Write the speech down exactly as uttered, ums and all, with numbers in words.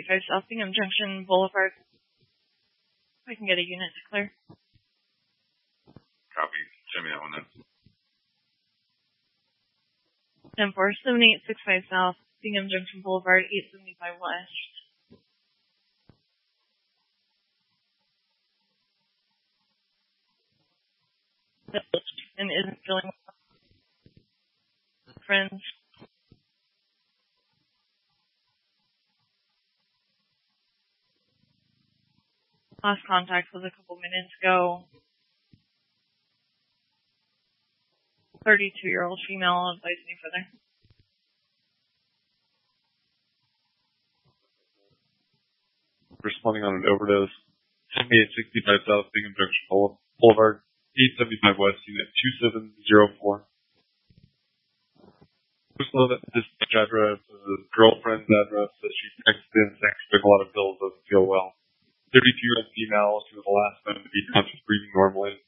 sixty-five South Bingham Junction Boulevard. I can get a unit to clear. Copy. Show me that one then. ten four, seven eight six five South Bingham Junction Boulevard, eight seventy-five West. And isn't feeling friends. Last contact was a couple minutes ago. thirty-two-year-old female. Advise me further. Responding on an overdose. seventy-eight sixty-five South Bingham Junction Boulevard, eight seventy-five West, unit two seven zero four. Just know that this address is a girlfriend's address that she texted in saying she took a lot of pills, doesn't feel well. thirty-two-year-old female, she was the last known to be conscious, breathing normally.